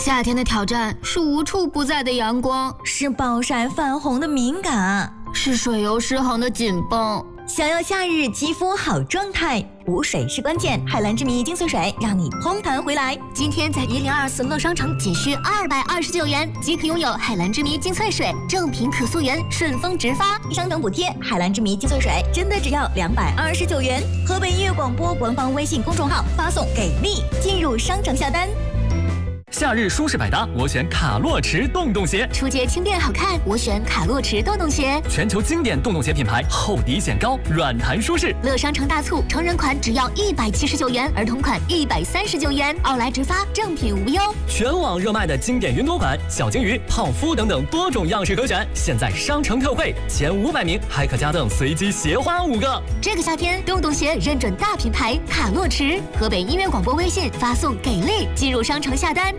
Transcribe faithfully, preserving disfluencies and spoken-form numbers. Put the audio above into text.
夏天的挑战是无处不在的阳光， 是暴晒泛红的敏感， 是水油失衡的紧绷。 想要夏日肌肤好状态，补水是关键。海蓝之谜精粹水让你嘭弹回来。 今天在一零二四乐商城仅需二百二十九元即可拥有海蓝之谜精粹水，正品可溯源，顺丰直发， 商等补贴。海蓝之谜精粹水真的只要两百二十九元。河北音乐广播官方微信公众号发送给力，进入商城下单。 夏日舒适百搭，我选卡洛驰洞洞鞋。 出街轻便好看，我选卡洛驰洞洞鞋。 全球经典洞洞鞋品牌，厚底显高，软弹舒适。 乐商城大促，成人款只要一百七十九元，儿童款一百三十九元，奥莱直发，正品无忧。 全网热卖的经典云朵款、小金鱼、泡芙等等多种样式可选，现在商城特惠，前五百名还可加赠随机鞋花五个。 这个夏天，洞洞鞋认准大品牌卡洛驰。河北音乐广播微信发送给力，进入商城下单。